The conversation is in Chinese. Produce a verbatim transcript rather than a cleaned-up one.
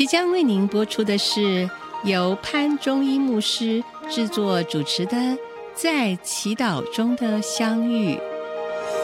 即将为您播出的是由潘中一牧师制作主持的《在祈祷中的相遇》。